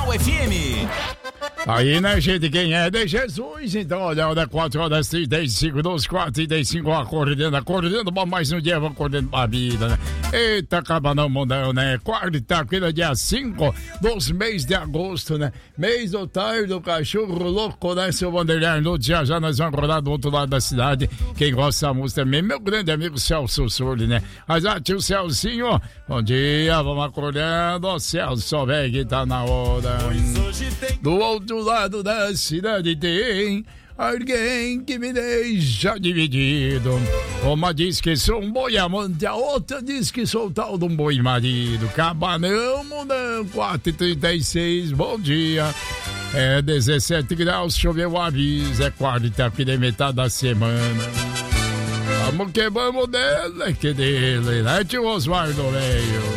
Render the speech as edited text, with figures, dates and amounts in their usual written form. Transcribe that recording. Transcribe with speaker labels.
Speaker 1: FM.
Speaker 2: Aí, né, gente, quem é de Jesus? Então, olha, 4 horas, 35, 12, 45, acordando, bom, mais um dia, vou acordando pra vida, né? Eita, acaba não, mundão, né? Quarta-feira, dia 5 dos mês de agosto, né? Mês do tarde do cachorro louco, né, seu Vanderlei Nunes? Já nós vamos acordar do outro lado da cidade. Quem gosta da música também, meu grande amigo Celso Sully, né? Mas, tio Celcinho, bom dia, vamos acordando, Celso, velho, que tá na hora. Do outro lado da cidade tem alguém que me deixa dividido. Uma diz que sou um boi amante, a outra diz que sou tal de um boi marido. Cabanão, mundão, 4h36, bom dia. 17 graus, choveu o aviso, quarta-feira, metade da semana. Vamos que vamos dele, né, tio Osvaldo, velho?